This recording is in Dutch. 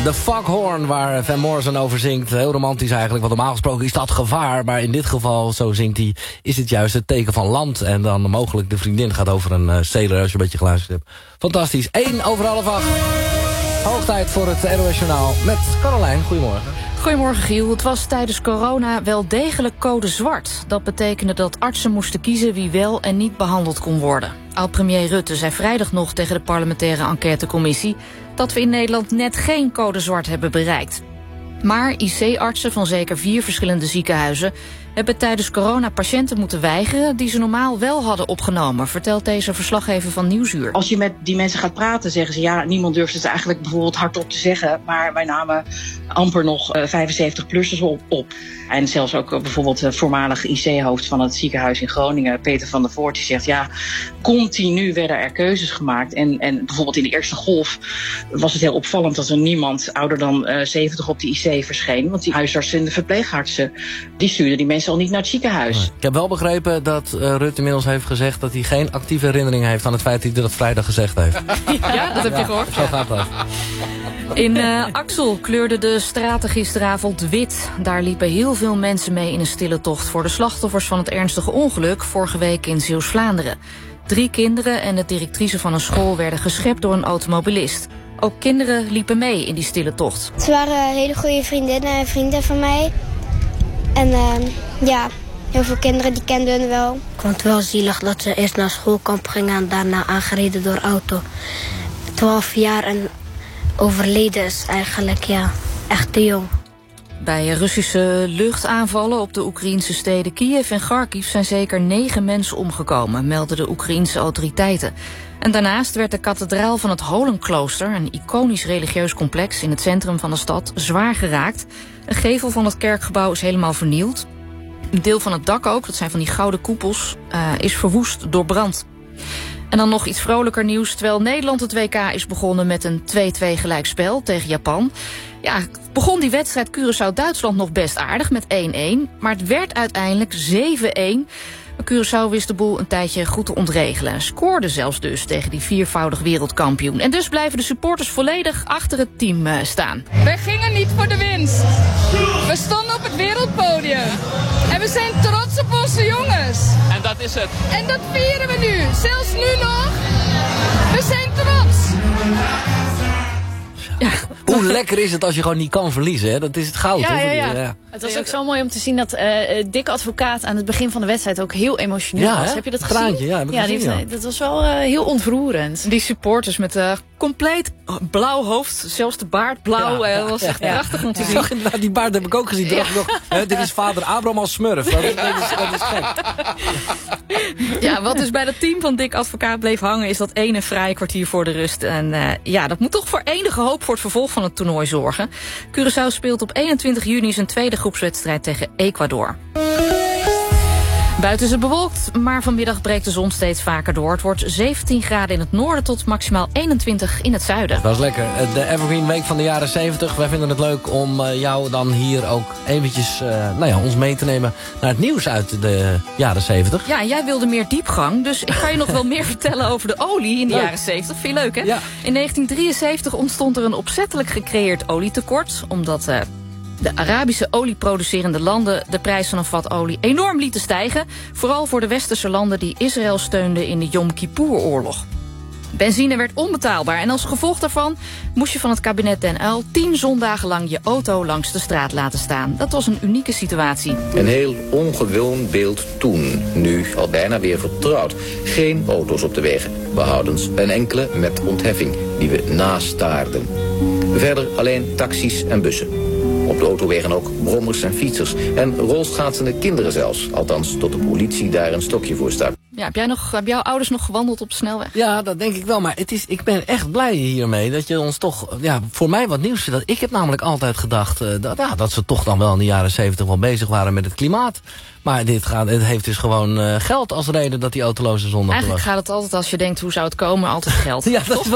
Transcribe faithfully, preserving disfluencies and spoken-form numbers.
de Foghorn, waar Van Morrison over zingt. Heel romantisch eigenlijk, want normaal gesproken is dat gevaar. Maar in dit geval, zo zingt hij, is het juist het teken van land. En dan mogelijk de vriendin gaat over een uh, sailor, als je een beetje geluisterd hebt. Fantastisch. één over half acht. Hoog tijd voor het R O S Journaal met Caroline. Goedemorgen. Goedemorgen Giel. Het was tijdens corona wel degelijk code zwart. Dat betekende dat artsen moesten kiezen wie wel en niet behandeld kon worden. Oud-premier Rutte zei vrijdag nog tegen de parlementaire enquêtecommissie dat we in Nederland net geen code zwart hebben bereikt. Maar I C-artsen van zeker vier verschillende ziekenhuizen hebben tijdens corona patiënten moeten weigeren die ze normaal wel hadden opgenomen, vertelt deze verslaggever van Nieuwsuur. Als je met die mensen gaat praten, zeggen ze ja, niemand durft het eigenlijk bijvoorbeeld hardop te zeggen, maar wij namen amper nog uh, vijfenzeventig-plussers op, op. En zelfs ook uh, bijvoorbeeld de voormalig I C-hoofd van het ziekenhuis in Groningen, Peter van der Voort, die zegt ja, continu werden er keuzes gemaakt. En, en bijvoorbeeld in de eerste golf was het heel opvallend dat er niemand ouder dan uh, zeventig op de I C verscheen. Want die huisartsen en de verpleegartsen, die stuurden die mensen al niet naar het ziekenhuis. Nee. Ik heb wel begrepen dat uh, Rutte inmiddels heeft gezegd dat hij geen actieve herinnering heeft aan het feit dat hij dat vrijdag gezegd heeft. Ja, dat heb je gehoord. Zo gaat dat. In uh, Axel kleurden de straten gisteravond wit. Daar liepen heel veel mensen mee in een stille tocht voor de slachtoffers van het ernstige ongeluk vorige week in Zeeuws-Vlaanderen. Drie kinderen en de directrice van een school werden geschept door een automobilist. Ook kinderen liepen mee in die stille tocht. Ze waren hele goede vriendinnen en vrienden van mij. En uh, ja, heel veel kinderen die kenden hun wel. Ik vond het wel zielig dat ze eerst naar schoolkamp gingen en daarna aangereden door auto. Twaalf jaar en overleden is eigenlijk ja, echt te jong. Bij Russische luchtaanvallen op de Oekraïnse steden Kiev en Kharkiv zijn zeker negen mensen omgekomen, melden de Oekraïnse autoriteiten. En daarnaast werd de kathedraal van het Holenklooster, een iconisch religieus complex in het centrum van de stad, zwaar geraakt. Een gevel van het kerkgebouw is helemaal vernield. Een deel van het dak ook, dat zijn van die gouden koepels, uh, is verwoest door brand. En dan nog iets vrolijker nieuws. Terwijl Nederland het W K is begonnen met een twee-twee gelijkspel tegen Japan. Ja, begon die wedstrijd Curaçao-Duitsland nog best aardig met één-één. Maar het werd uiteindelijk zeven-één. Curaçao wist de boel een tijdje goed te ontregelen. En scoorde zelfs dus tegen die viervoudig wereldkampioen. En dus blijven de supporters volledig achter het team uh, staan. Wij gingen niet voor de winst. We stonden op het wereldpodium. En we zijn trots op onze jongens. En dat is het. En dat vieren we nu. Zelfs nu nog. We zijn trots. Ja. Hoe lekker is het als je gewoon niet kan verliezen, hè? Dat is het goud. Ja, hè? ja, ja. ja. Het was ook zo mooi om te zien dat uh, Dick Advocaat aan het begin van de wedstrijd ook heel emotioneel ja, was. hè? Heb je dat Traantje, gezien? ja, heb ik ja, gezien, die heeft, ja. dat was wel uh, heel ontroerend. Die supporters met uh, compleet blauw hoofd, zelfs de baard blauw. Ja, dat was echt ja. prachtig om te zien. Zag, inderdaad, die baard heb ik ook gezien. Ja. Dacht ik nog, hè, dit is vader Abraham als smurf. Dat is, dat is, dat is gek. Ja, wat dus bij het team van Dick Advocaat bleef hangen is dat ene fraaie kwartier voor de rust. En uh, ja, dat moet toch voor enige hoop voor het vervolg van het toernooi zorgen. Curaçao speelt op eenentwintig juni zijn tweede groepswedstrijd tegen Ecuador. Buiten is het bewolkt, maar vanmiddag breekt de zon steeds vaker door. Het wordt zeventien graden in het noorden tot maximaal eenentwintig in het zuiden. Dat is lekker. De Evergreen Week van de jaren zeventig. Wij vinden het leuk om jou dan hier ook eventjes, uh, nou ja, ons mee te nemen naar het nieuws uit de jaren zeventig. Ja, jij wilde meer diepgang, dus ik ga je nog wel meer vertellen over de olie in de leuk. jaren zeventig. Vind je leuk, hè? Ja. In negentien drieënzeventig ontstond er een opzettelijk gecreëerd olietekort, omdat Uh, de Arabische olieproducerende landen de prijs van een vat olie enorm lieten stijgen. Vooral voor de westerse landen die Israël steunden in de Yom Kippur-oorlog. Benzine werd onbetaalbaar en als gevolg daarvan moest je van het kabinet Den Uyl tien zondagen lang je auto langs de straat laten staan. Dat was een unieke situatie. Een heel ongewoon beeld toen, nu al bijna weer vertrouwd. Geen auto's op de wegen, behoudens een enkele met ontheffing die we nastaarden. Verder alleen taxis en bussen. Op de autowegen ook brommers en fietsers. En rolschaatsende kinderen zelfs. Althans, tot de politie daar een stokje voor staat. Ja, heb jij nog, heb jouw ouders nog gewandeld op de snelweg? Ja, dat denk ik wel. Maar het is, ik ben echt blij hiermee dat je ons toch, ja, voor mij wat nieuws vertelt. Ik heb namelijk altijd gedacht uh, dat, ja, dat ze toch dan wel in de jaren zeventig wel bezig waren met het klimaat. Maar dit gaat, het heeft dus gewoon uh, geld als reden dat die autoloze zondag was. Eigenlijk gaat het altijd als je denkt hoe zou het komen, altijd geld. Ja, dat is wel